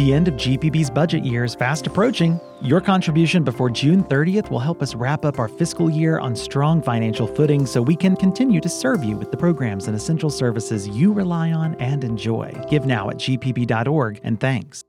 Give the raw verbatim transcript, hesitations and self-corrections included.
The end of G P B's budget year is fast approaching. Your contribution before June thirtieth will help us wrap up our fiscal year on strong financial footing so we can continue to serve you with the programs and essential services you rely on and enjoy. Give now at g p b dot org, and thanks.